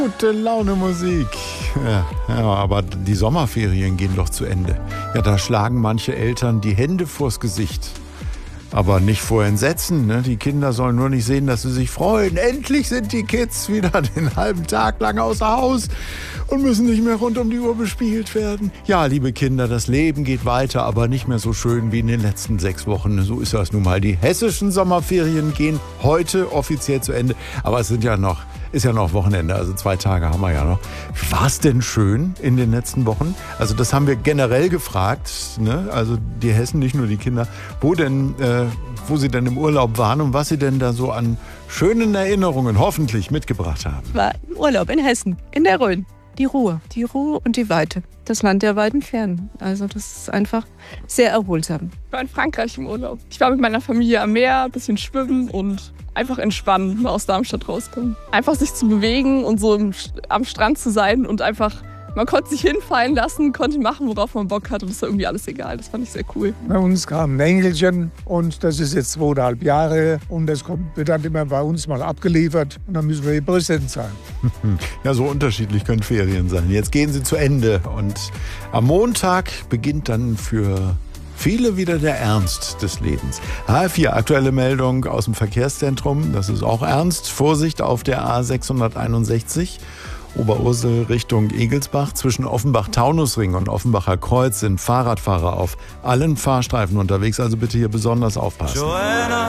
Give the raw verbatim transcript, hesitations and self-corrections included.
Gute Laune Musik. Ja, ja, aber die Sommerferien gehen doch zu Ende. Ja, da schlagen manche Eltern die Hände vors Gesicht. Aber nicht vor Entsetzen. Ne? Die Kinder sollen nur nicht sehen, dass sie sich freuen. Endlich sind die Kids wieder den halben Tag lang außer Haus und müssen nicht mehr rund um die Uhr bespielt werden. Ja, liebe Kinder, das Leben geht weiter, aber nicht mehr so schön wie in den letzten sechs Wochen. So ist das nun mal. Die hessischen Sommerferien gehen heute offiziell zu Ende. Aber es sind ja noch, ist ja noch Wochenende, also zwei Tage haben wir ja noch. War es denn schön in den letzten Wochen? Also das haben wir generell gefragt, ne? Also die Hessen, nicht nur die Kinder, wo denn, äh, wo sie denn im Urlaub waren und was sie denn da so an schönen Erinnerungen hoffentlich mitgebracht haben. Ich war im Urlaub in Hessen, in der Rhön. Die Ruhe, die Ruhe und die Weite. Das Land der weiten Fernen. Also das ist einfach sehr erholsam. Ich war in Frankreich im Urlaub. Ich war mit meiner Familie am Meer, ein bisschen schwimmen und einfach entspannen, mal aus Darmstadt rauskommen. Einfach sich zu bewegen und so im, am Strand zu sein und einfach, man konnte sich hinfallen lassen, konnte machen, worauf man Bock hat und es war irgendwie alles egal. Das fand ich sehr cool. Bei uns kam ein Engelchen und das ist jetzt zweieinhalb Jahre und das kommt, wird dann immer bei uns mal abgeliefert und dann müssen wir hier präsent sein. Ja, so unterschiedlich können Ferien sein. Jetzt gehen sie zu Ende und am Montag beginnt dann für viele wieder der Ernst des Lebens. H F vier, aktuelle Meldung aus dem Verkehrszentrum. Das ist auch ernst. Vorsicht auf der A sechshunderteinundsechzig. Oberursel Richtung Egelsbach. Zwischen Offenbach-Taunusring und Offenbacher Kreuz sind Fahrradfahrer auf allen Fahrstreifen unterwegs. Also bitte hier besonders aufpassen. Joanna.